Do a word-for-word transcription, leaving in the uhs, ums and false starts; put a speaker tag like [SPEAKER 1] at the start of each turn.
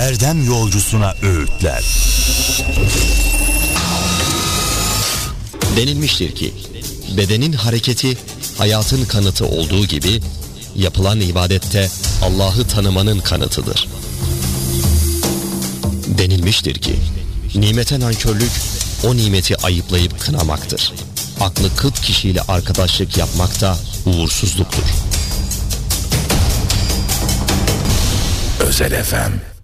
[SPEAKER 1] erdem yolcusuna öğütler.
[SPEAKER 2] Denilmiştir ki bedenin hareketi hayatın kanıtı olduğu gibi yapılan ibadette Allah'ı tanımanın kanıtıdır. Denilmiştir ki nimete nankörlük o nimeti ayıplayıp kınamaktır. Aklı kıt kişiyle arkadaşlık yapmak da uğursuzluktur.
[SPEAKER 1] Özel F M